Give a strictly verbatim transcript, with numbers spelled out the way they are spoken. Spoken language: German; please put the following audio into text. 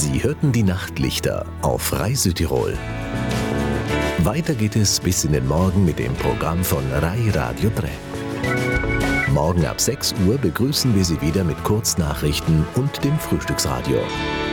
Sie hörten die Nachtlichter auf Rai Südtirol. Weiter geht es bis in den Morgen mit dem Programm von Rai Radio drei. Morgen ab sechs Uhr begrüßen wir Sie wieder mit Kurznachrichten und dem Frühstücksradio.